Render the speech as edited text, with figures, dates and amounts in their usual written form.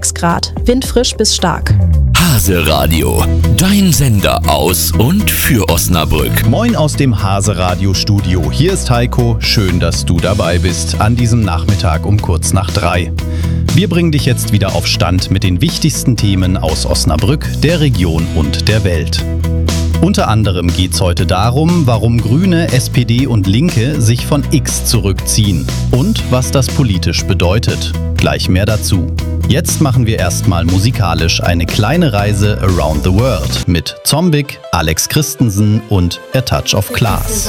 Grad, windfrisch bis stark. Hase Radio, dein Sender aus und für Osnabrück. Moin aus dem Hase Radio Studio. Hier ist Heiko. Schön, dass du dabei bist an diesem Nachmittag um kurz nach 3. Wir bringen dich jetzt wieder auf Stand mit den wichtigsten Themen aus Osnabrück, der Region und der Welt. Unter anderem geht es heute darum, warum Grüne, SPD und Linke sich von X zurückziehen und was das politisch bedeutet. Gleich mehr dazu. Jetzt machen wir erstmal musikalisch eine kleine Reise around the world mit Zombik, Alex Christensen und A Touch of Class.